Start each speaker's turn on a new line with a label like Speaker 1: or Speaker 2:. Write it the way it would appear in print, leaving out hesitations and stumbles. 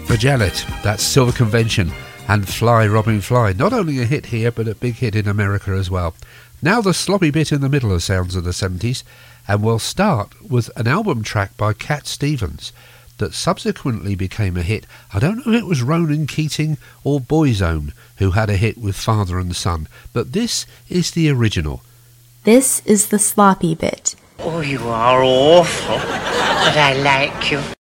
Speaker 1: Janet, that's Silver Convention and Fly Robin Fly. Not only a hit here, but a big hit in America as well. Now the sloppy bit in the middle of sounds of the 70s, and we'll start with an album track by Cat Stevens that subsequently became a hit. I don't know if it was Ronan Keating or Boyzone who had a hit with Father and Son, but this is the original.
Speaker 2: This is the sloppy bit.
Speaker 3: Oh, you are awful, but I like you.